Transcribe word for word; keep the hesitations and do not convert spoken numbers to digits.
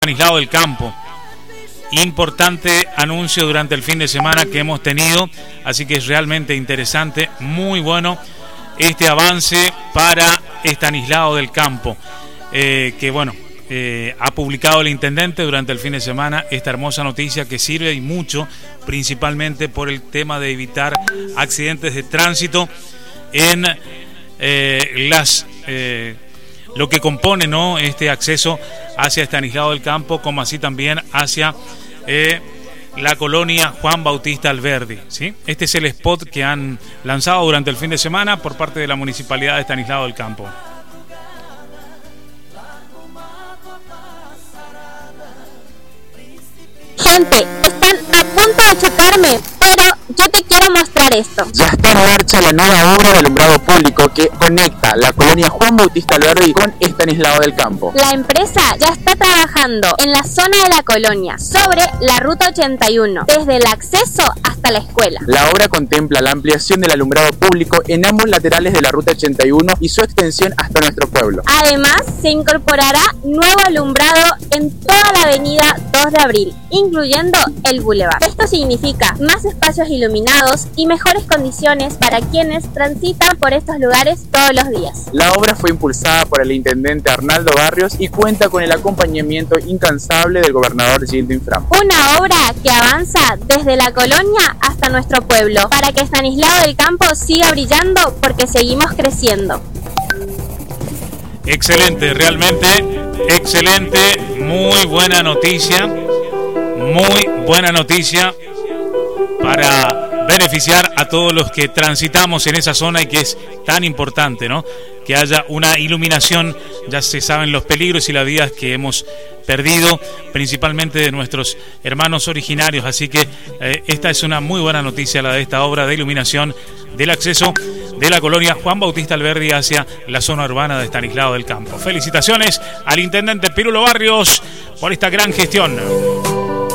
Estanislao del Campo. Importante anuncio durante el fin de semana que hemos tenido, así que es realmente interesante, muy bueno este avance para Estanislao del Campo, eh, que bueno, eh, ha publicado el intendente durante el fin de semana esta hermosa noticia que sirve y mucho, principalmente por el tema de evitar accidentes de tránsito en eh, las... Eh, lo que compone, ¿no?, este acceso hacia Estanislao del Campo, como así también hacia eh, la colonia Juan Bautista Alberdi, ¿sí? Este es el spot que han lanzado durante el fin de semana por parte de la Municipalidad de Estanislao del Campo. Gente, están a punto de chocarme, pero yo te quiero mostrar esto. Ya está en marcha la nueva obra de alumbrado público que conecta la colonia Juan Bautista Alberdi con Estanislao del Campo. La empresa ya está trabajando en la zona de la colonia, sobre la ruta ochenta y uno, desde el acceso hasta la escuela. La obra contempla la ampliación del alumbrado público en ambos laterales de la ruta ochenta y uno y su extensión hasta nuestro pueblo. Además, se incorporará nuevo alumbrado en toda la avenida dos de abril, incluyendo el bulevar. Esto significa más espacios iluminados y mejores condiciones para quienes transitan por estos lugares todos los días. La obra fue impulsada por el intendente Arnaldo Barrios y cuenta con el acompañamiento incansable del gobernador Gildo Infram. Una obra que avanza desde la colonia hasta nuestro pueblo, para que Estanislao del Campo siga brillando, porque seguimos creciendo. Excelente, realmente excelente, muy buena noticia, muy buena noticia para beneficiar a todos los que transitamos en esa zona y que es tan importante, ¿no?, que haya una iluminación. Ya se saben los peligros y las vidas que hemos perdido, principalmente de nuestros hermanos originarios, así que eh, esta es una muy buena noticia, la de esta obra de iluminación del acceso de la colonia Juan Bautista Alberdi hacia la zona urbana de Estanislao del Campo. Felicitaciones al intendente Pirulo Barrios por esta gran gestión.